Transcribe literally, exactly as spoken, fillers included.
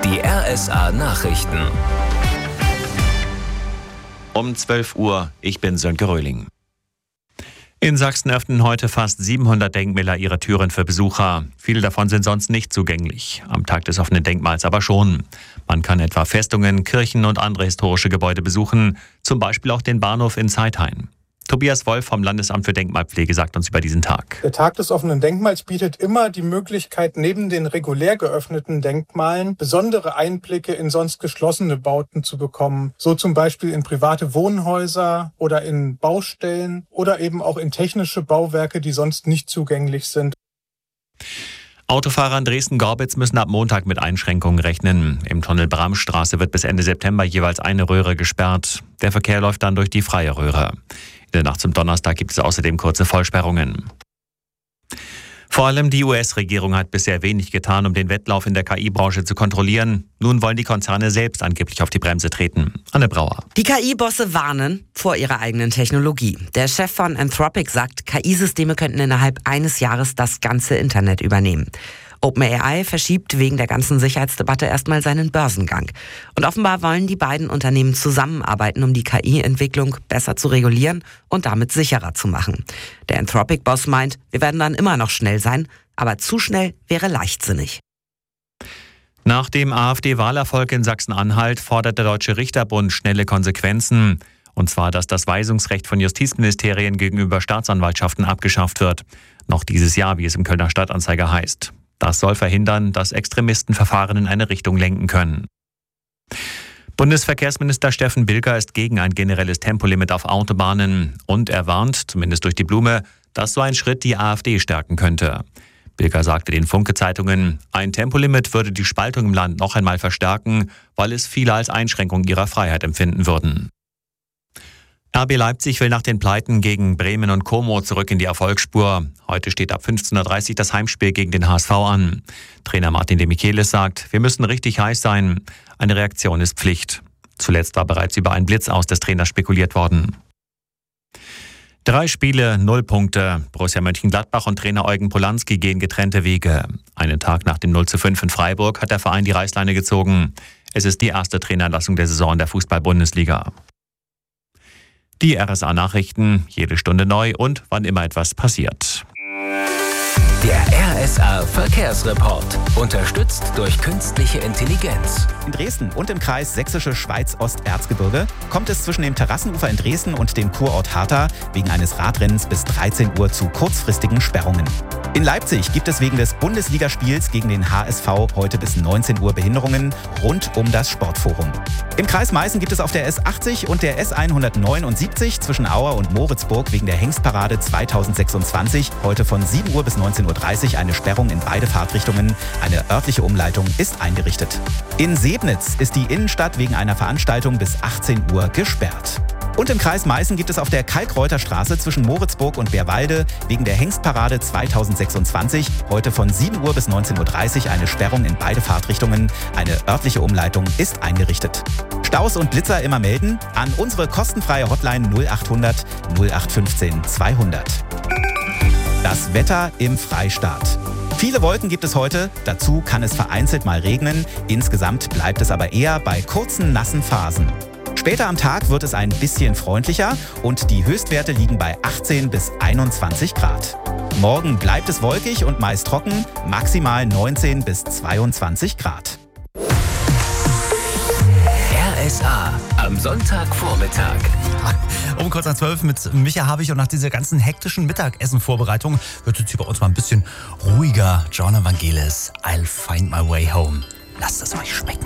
Die R S A-Nachrichten. Um zwölf Uhr, ich bin Sönke Röhling. In Sachsen öffnen heute fast siebenhundert Denkmäler ihre Türen für Besucher. Viele davon sind sonst nicht zugänglich. Am Tag des offenen Denkmals aber schon. Man kann etwa Festungen, Kirchen und andere historische Gebäude besuchen, zum Beispiel auch den Bahnhof in Zeithain. Tobias Wolf vom Landesamt für Denkmalpflege sagt uns über diesen Tag. Der Tag des offenen Denkmals bietet immer die Möglichkeit, neben den regulär geöffneten Denkmalen besondere Einblicke in sonst geschlossene Bauten zu bekommen. So zum Beispiel in private Wohnhäuser oder in Baustellen oder eben auch in technische Bauwerke, die sonst nicht zugänglich sind. Autofahrer in Dresden-Gorbitz müssen ab Montag mit Einschränkungen rechnen. Im Tunnel Bramstraße wird bis Ende September jeweils eine Röhre gesperrt. Der Verkehr läuft dann durch die freie Röhre. In der Nacht zum Donnerstag gibt es außerdem kurze Vollsperrungen. Vor allem die U S-Regierung hat bisher wenig getan, um den Wettlauf in der K I-Branche zu kontrollieren. Nun wollen die Konzerne selbst angeblich auf die Bremse treten. Anne Brauer. Die K I-Bosse warnen vor ihrer eigenen Technologie. Der Chef von Anthropic sagt, K I-Systeme könnten innerhalb eines Jahres das ganze Internet übernehmen. OpenAI verschiebt wegen der ganzen Sicherheitsdebatte erstmal seinen Börsengang. Und offenbar wollen die beiden Unternehmen zusammenarbeiten, um die K I-Entwicklung besser zu regulieren und damit sicherer zu machen. Der Anthropic-Boss meint, wir werden dann immer noch schnell sein, aber zu schnell wäre leichtsinnig. Nach dem AfD-Wahlerfolg in Sachsen-Anhalt fordert der Deutsche Richterbund schnelle Konsequenzen. Und zwar, dass das Weisungsrecht von Justizministerien gegenüber Staatsanwaltschaften abgeschafft wird. Noch dieses Jahr, wie es im Kölner Stadtanzeiger heißt. Das soll verhindern, dass Extremisten Verfahren in eine Richtung lenken können. Bundesverkehrsminister Steffen Bilger ist gegen ein generelles Tempolimit auf Autobahnen und er warnt, zumindest durch die Blume, dass so ein Schritt die AfD stärken könnte. Bilger sagte den Funke-Zeitungen, ein Tempolimit würde die Spaltung im Land noch einmal verstärken, weil es viele als Einschränkung ihrer Freiheit empfinden würden. R B Leipzig will nach den Pleiten gegen Bremen und Como zurück in die Erfolgsspur. Heute steht ab fünfzehn Uhr dreißig das Heimspiel gegen den H S V an. Trainer Martin de Michelis sagt, wir müssen richtig heiß sein. Eine Reaktion ist Pflicht. Zuletzt war bereits über ein Blitzaus des Trainers spekuliert worden. Drei Spiele, null Punkte. Borussia Mönchengladbach und Trainer Eugen Polanski gehen getrennte Wege. Einen Tag nach dem null zu fünf in Freiburg hat der Verein die Reißleine gezogen. Es ist die erste Trainerentlassung der Saison in der Fußball-Bundesliga. Die R S A-Nachrichten, jede Stunde neu und wann immer etwas passiert. Der R S A-Verkehrsreport. Unterstützt durch künstliche Intelligenz. In Dresden und im Kreis Sächsische Schweiz-Osterzgebirge kommt es zwischen dem Terrassenufer in Dresden und dem Kurort Hartha wegen eines Radrennens bis dreizehn Uhr zu kurzfristigen Sperrungen. In Leipzig gibt es wegen des Bundesligaspiels gegen den H S V heute bis neunzehn Uhr Behinderungen rund um das Sportforum. Im Kreis Meißen gibt es auf der S achtzig und der S hundertneunundsiebzig zwischen Auer und Moritzburg wegen der Hengstparade zweitausendsechsundzwanzig heute von sieben Uhr bis neunzehn Uhr dreißig eine Sperrung in beide Fahrtrichtungen. Eine örtliche Umleitung ist eingerichtet. In Sebnitz ist die Innenstadt wegen einer Veranstaltung bis achtzehn Uhr gesperrt. Und im Kreis Meißen gibt es auf der Kalkreuterstraße zwischen Moritzburg und Bärwalde wegen der Hengstparade zweitausendsechsundzwanzig heute von sieben Uhr bis neunzehn Uhr dreißig eine Sperrung in beide Fahrtrichtungen. Eine örtliche Umleitung ist eingerichtet. Staus und Blitzer immer melden an unsere kostenfreie Hotline null achthundert nullachtfünfzehn zweihundert. Das Wetter im Freistaat. Viele Wolken gibt es heute, dazu kann es vereinzelt mal regnen. Insgesamt bleibt es aber eher bei kurzen, nassen Phasen. Später am Tag wird es ein bisschen freundlicher und die Höchstwerte liegen bei achtzehn bis einundzwanzig Grad. Morgen bleibt es wolkig und meist trocken, maximal neunzehn bis zweiundzwanzig Grad. R S A am Sonntagvormittag. Um kurz nach zwölf mit Micha Habich und nach dieser ganzen hektischen Mittagessen-Vorbereitung wird es hier bei uns mal ein bisschen ruhiger. John Evangelis, I'll find my way home. Lasst es euch schmecken.